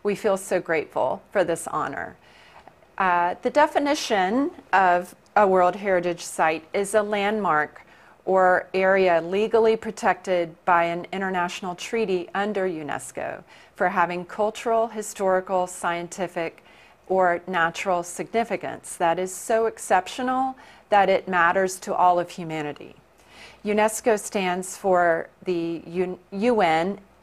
we feel so grateful for this honor. The definition of a World Heritage Site is a landmark or area legally protected by an international treaty under UNESCO for having cultural, historical, scientific, or natural significance that is so exceptional that it matters to all of humanity. UNESCO stands for the UN